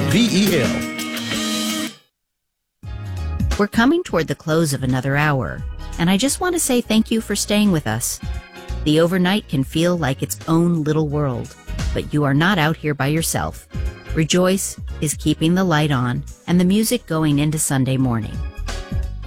We're coming toward the close of another hour, and I just want to say thank you for staying with us. The overnight can feel like its own little world, but you are not out here by yourself. Rejoice is keeping the light on and the music going into Sunday morning.